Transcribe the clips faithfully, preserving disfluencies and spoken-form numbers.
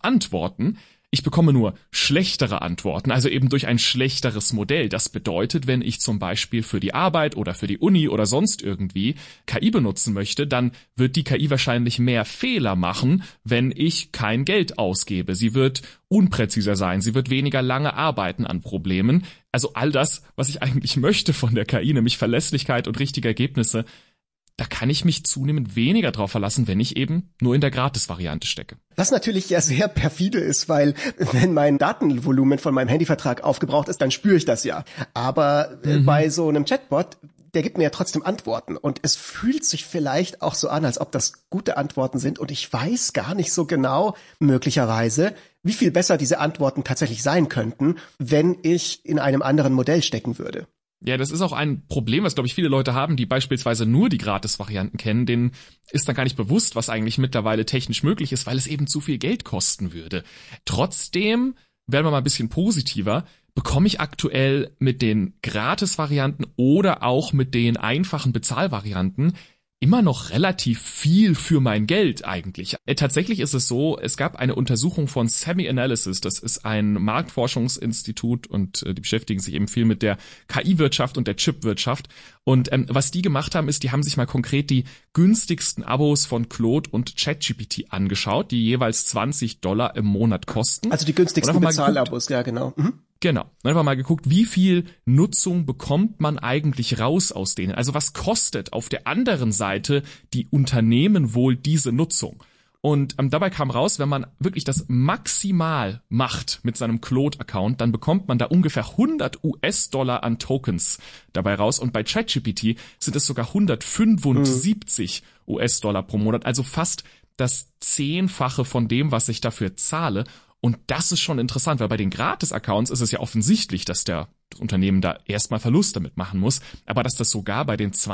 auch Antworten. Ich bekomme nur schlechtere Antworten, also eben durch ein schlechteres Modell. Das bedeutet, wenn ich zum Beispiel für die Arbeit oder für die Uni oder sonst irgendwie K I benutzen möchte, dann wird die K I wahrscheinlich mehr Fehler machen, wenn ich kein Geld ausgebe. Sie wird unpräziser sein, sie wird weniger lange arbeiten an Problemen. Also all das, was ich eigentlich möchte von der K I, nämlich Verlässlichkeit und richtige Ergebnisse, da kann ich mich zunehmend weniger drauf verlassen, wenn ich eben nur in der Gratis-Variante stecke. Was natürlich ja sehr perfide ist, weil wenn mein Datenvolumen von meinem Handyvertrag aufgebraucht ist, dann spüre ich das ja. Aber mhm. bei so einem Chatbot, der gibt mir ja trotzdem Antworten. Und es fühlt sich vielleicht auch so an, als ob das gute Antworten sind. Und ich weiß gar nicht so genau, möglicherweise, wie viel besser diese Antworten tatsächlich sein könnten, wenn ich in einem anderen Modell stecken würde. Ja, das ist auch ein Problem, was, glaube ich, viele Leute haben, die beispielsweise nur die Gratis-Varianten kennen. Denen ist dann gar nicht bewusst, was eigentlich mittlerweile technisch möglich ist, weil es eben zu viel Geld kosten würde. Trotzdem, werden wir mal ein bisschen positiver, bekomme ich aktuell mit den Gratis-Varianten oder auch mit den einfachen Bezahlvarianten immer noch relativ viel für mein Geld eigentlich. Tatsächlich ist es so, es gab eine Untersuchung von SemiAnalysis, das ist ein Marktforschungsinstitut und äh, die beschäftigen sich eben viel mit der K I-Wirtschaft und der Chipwirtschaft. Und ähm, was die gemacht haben, ist, die haben sich mal konkret die günstigsten Abos von Claude und ChatGPT angeschaut, die jeweils zwanzig Dollar im Monat kosten. Also die günstigsten Bezahlabos, ja genau. Mhm. Genau. Einfach mal geguckt, wie viel Nutzung bekommt man eigentlich raus aus denen? Also was kostet auf der anderen Seite die Unternehmen wohl diese Nutzung? Und ähm, dabei kam raus, wenn man wirklich das maximal macht mit seinem Claude-Account, dann bekommt man da ungefähr hundert US-Dollar an Tokens dabei raus. Und bei ChatGPT sind es sogar hundertfünfundsiebzig mhm. US-Dollar pro Monat, also fast das Zehnfache von dem, was ich dafür zahle. Und das ist schon interessant, weil bei den Gratis-Accounts ist es ja offensichtlich, dass der Unternehmen da erstmal Verlust damit machen muss. Aber dass das sogar bei den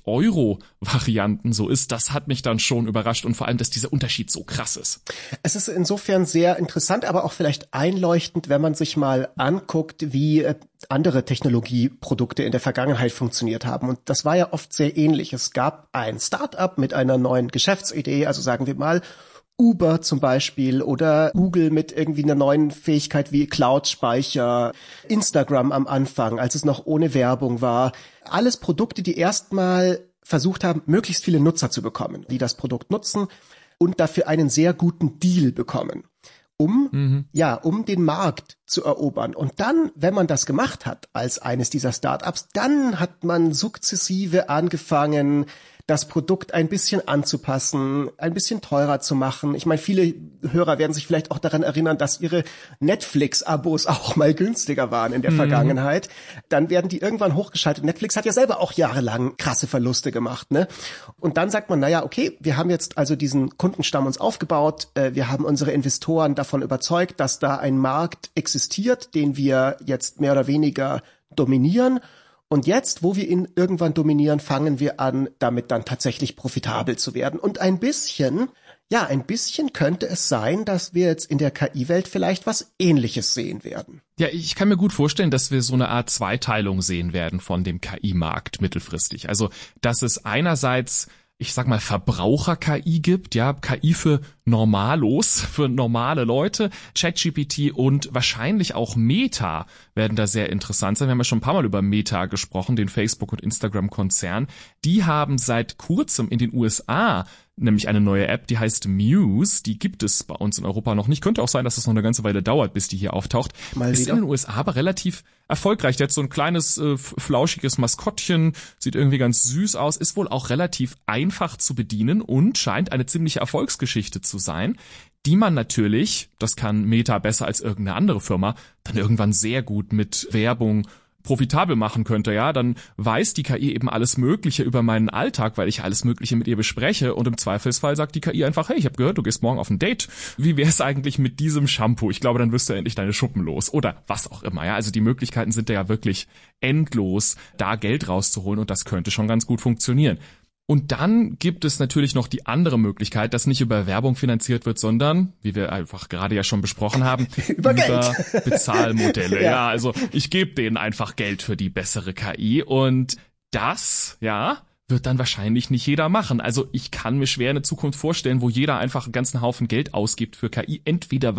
zwanzig-Euro-Varianten so ist, das hat mich dann schon überrascht. Und vor allem, dass dieser Unterschied so krass ist. Es ist insofern sehr interessant, aber auch vielleicht einleuchtend, wenn man sich mal anguckt, wie andere Technologieprodukte in der Vergangenheit funktioniert haben. Und das war ja oft sehr ähnlich. Es gab ein Start-up mit einer neuen Geschäftsidee, also sagen wir mal, Uber zum Beispiel oder Google mit irgendwie einer neuen Fähigkeit wie Cloud-Speicher, Instagram am Anfang, als es noch ohne Werbung war. Alles Produkte, die erstmal versucht haben, möglichst viele Nutzer zu bekommen, die das Produkt nutzen und dafür einen sehr guten Deal bekommen, um, mhm. ja, um den Markt zu erobern. Und dann, wenn man das gemacht hat als eines dieser Startups, dann hat man sukzessive angefangen, das Produkt ein bisschen anzupassen, ein bisschen teurer zu machen. Ich meine, viele Hörer werden sich vielleicht auch daran erinnern, dass ihre Netflix-Abos auch mal günstiger waren in der mhm. Vergangenheit. Dann werden die irgendwann hochgeschaltet. Netflix hat ja selber auch jahrelang krasse Verluste gemacht, ne? Und dann sagt man, naja, okay, wir haben jetzt also diesen Kundenstamm uns aufgebaut. Wir haben unsere Investoren davon überzeugt, dass da ein Markt existiert, den wir jetzt mehr oder weniger dominieren. Und jetzt, wo wir ihn irgendwann dominieren, fangen wir an, damit dann tatsächlich profitabel zu werden. Und ein bisschen, ja, ein bisschen könnte es sein, dass wir jetzt in der K I-Welt vielleicht was Ähnliches sehen werden. Ja, ich kann mir gut vorstellen, dass wir so eine Art Zweiteilung sehen werden von dem K I-Markt mittelfristig. Also, dass es einerseits, ich sag mal, Verbraucher-K I gibt, ja, K I für Normalos, für normale Leute, ChatGPT und wahrscheinlich auch Meta werden da sehr interessant sein. Wir haben ja schon ein paar Mal über Meta gesprochen, den Facebook- und Instagram-Konzern. Die haben seit kurzem in den U S A nämlich eine neue App, die heißt Muse. Die gibt es bei uns in Europa noch nicht. Könnte auch sein, dass es noch eine ganze Weile dauert, bis die hier auftaucht. Mal ist in den U S A aber relativ erfolgreich. Der hat so ein kleines, äh, flauschiges Maskottchen, sieht irgendwie ganz süß aus, ist wohl auch relativ einfach zu bedienen und scheint eine ziemliche Erfolgsgeschichte zu sein, die man natürlich, das kann Meta besser als irgendeine andere Firma, dann irgendwann sehr gut mit Werbung profitabel machen könnte, ja, dann weiß die K I eben alles Mögliche über meinen Alltag, weil ich alles Mögliche mit ihr bespreche und im Zweifelsfall sagt die K I einfach, hey, ich habe gehört, du gehst morgen auf ein Date. Wie wär's eigentlich mit diesem Shampoo? Ich glaube, dann wirst du endlich deine Schuppen los oder was auch immer, ja. Also die Möglichkeiten sind ja wirklich endlos, da Geld rauszuholen und das könnte schon ganz gut funktionieren. Und dann gibt es natürlich noch die andere Möglichkeit, dass nicht über Werbung finanziert wird, sondern, wie wir einfach gerade ja schon besprochen haben, über, über Bezahlmodelle. ja. ja, also ich gebe denen einfach Geld für die bessere K I und das, ja, wird dann wahrscheinlich nicht jeder machen. Also ich kann mir schwer eine Zukunft vorstellen, wo jeder einfach einen ganzen Haufen Geld ausgibt für K I, entweder